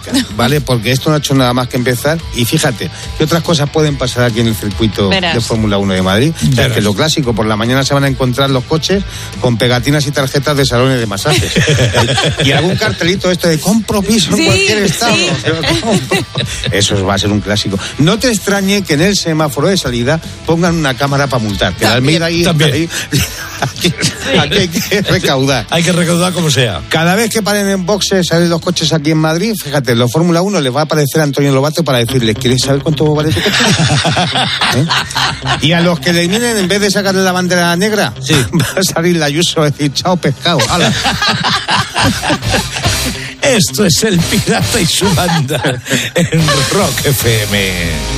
¿vale? Porque esto no ha hecho nada más que empezar. Y fíjate, ¿qué otras cosas pueden pasar aquí en el circuito de Fórmula 1 de Madrid? O sea, que lo clásico, por la mañana se van a encontrar los coches con pegatinas y tarjetas de salones de masajes. Y algún cartelito esto de compro piso en cualquier estado. Eso va a ser un clásico. No te extrañe que en el semáforo de salida pongan una cámara para multar. Que la Almeida ahí. Aquí hay que recaudar. Hay que recaudar como sea. Cada vez que paren en boxes, salen los coches aquí en Madrid, fíjate, los Fórmula 1 les va a aparecer a Antonio Lobato para decirles, ¿quieres saber cuánto vale tu coche? Y a los que le vienen, en vez de sacarle la bandera negra, va a salir la Ayuso a decir, chao pescado, hala. Esto es El Pirata y su banda en Rock FM.